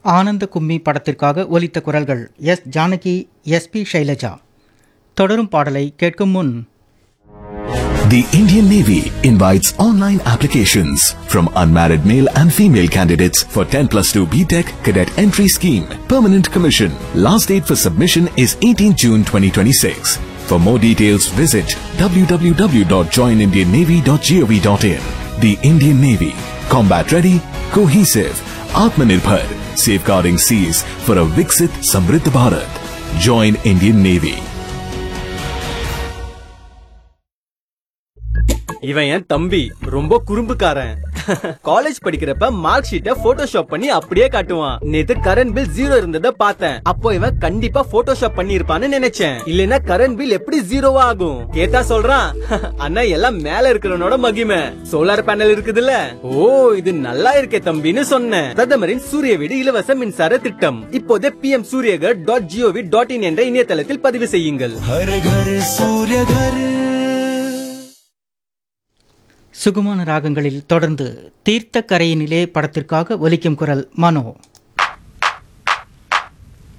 ஆனந்த கும்மி படத்திற்காக ஒலித்த குரல்கள் எஸ் ஜானகி, எஸ்பி ஷைலஜா. தொடரும் பாடலை கேட்கும் முன் The Indian Navy invites online applications from unmarried male and female candidates for 10+2 BTech Cadet Entry Scheme, Permanent Commission. Last date for submission is 18 June 2026. For more details, visit www.joinindiannavy.gov.in. The Indian Navy, combat ready, cohesive, Atmanirbhar, safeguarding seas for a Viksit Samriddh Bharat. Join Indian Navy. இவன் என் தம்பி, ரொம்ப குறும்புக்காரன். College படிக்கிறப்ப mark ஷீட்டை Photoshop பண்ணி அப்படியே காட்டுவான். நேத்து current bill 0 இருந்தத பார்த்தேன். அப்போ இவன் கண்டிப்பா போட்டோஷாப் பண்ணி இருப்பான்னு நினைச்சேன். இல்லனா கரண்ட் பில் எப்படி 0 ஆகும்? கேட்டா சொல்றான், அண்ணா எல்லாம் மேல இருக்கிறவனோட மகிமை, சோலார் பேனல் இருக்குதுல்ல. ஓ, இது நல்லா இருக்கே தம்பின்னு சொன்னேன். பிரதமரின் சூரிய வீடு இலவச மின்சார திட்டம் இப்போதே pmsuryagar.gov.in என்ற இணையதளத்தில் பதிவு செய்யுங்கள். சுகுமான ராகங்களில் தொடர்ந்து தீர்த்த கரையினிலே படத்திற்காக ஒலிக்கும் குரல் மனோ.